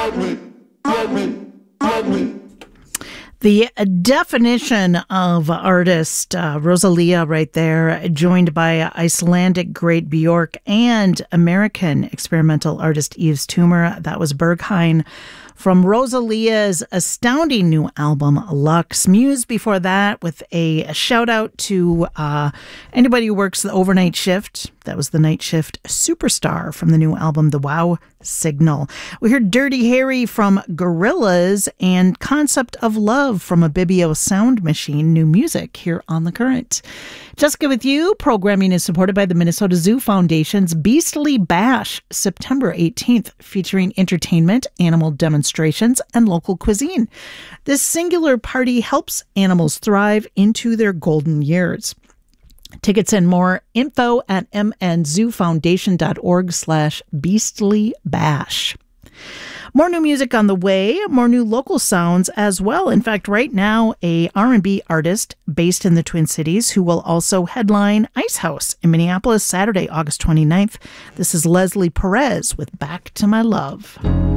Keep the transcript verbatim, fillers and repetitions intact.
The definition of artist, uh, Rosalia right there, joined by Icelandic great Björk and American experimental artist Yves Tumor. That was Berghain from Rosalia's astounding new album, Lux. Muse before that with a shout out to uh, anybody who works the overnight shift. That was the Night Shift Superstar from the new album, The Wow Signal. We heard Dirty Harry from Gorillaz and Concept of Love from a Bibio Sound Machine. New music here on The Current. Jessica with you. Programming is supported by the Minnesota Zoo Foundation's Beastly Bash, September eighteenth, featuring entertainment, animal demonstrations, and local cuisine. This singular party helps animals thrive into their golden years. Tickets and more info at mnzoofoundation.org slash beastly bash. More new music on the way, more new local sounds as well. In fact, right now, a R and B artist based in the Twin Cities who will also headline Ice House in Minneapolis Saturday, August twenty-ninth. This is Leslie Perez with Back to My Love.